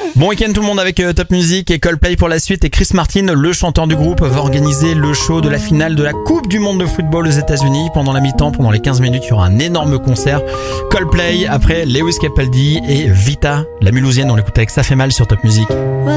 Bon week-end tout le monde avec Top Music et Coldplay pour la suite. Et Chris Martin, le chanteur du groupe, va organiser le show de la finale de la Coupe du Monde de football aux États-Unis. Pendant la mi-temps, pendant les 15 minutes, il y aura un énorme concert. Coldplay, après Lewis Capaldi et Vita, la Mulhousienne. On l'écoute avec Ça fait mal sur Top Music.